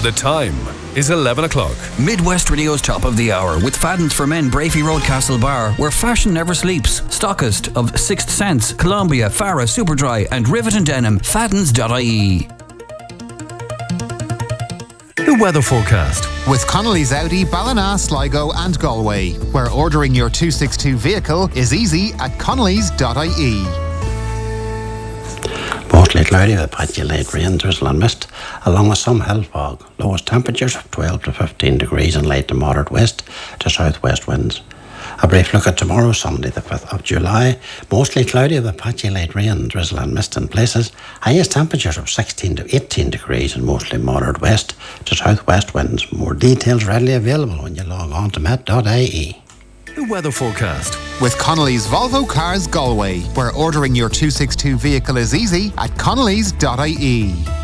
The time is 11 o'clock. Midwest Radio's top of the hour with Fadden's for Men, Brafey Road, Castle Bar, where fashion never sleeps. Stockist of Sixth Sense, Columbia, Farah, Superdry and Rivet and Denim. Faddens.ie. The weather forecast. With Connolly's Audi, Ballina, Sligo and Galway, where ordering your 262 vehicle is easy at connolly's.ie. Mostly cloudy with patchy light rain, drizzle and mist, along with some hill fog. Lowest temperatures of 12 to 15 degrees and light to moderate west to southwest winds. A brief look at tomorrow, Sunday the 5th of July. Mostly cloudy with patchy light rain, drizzle and mist in places. Highest temperatures of 16 to 18 degrees and mostly moderate west to southwest winds. More details readily available when you log on to met.ie. The weather forecast. With Connolly's Volvo Cars Galway, where ordering your 262 vehicle is easy at connolly's.ie.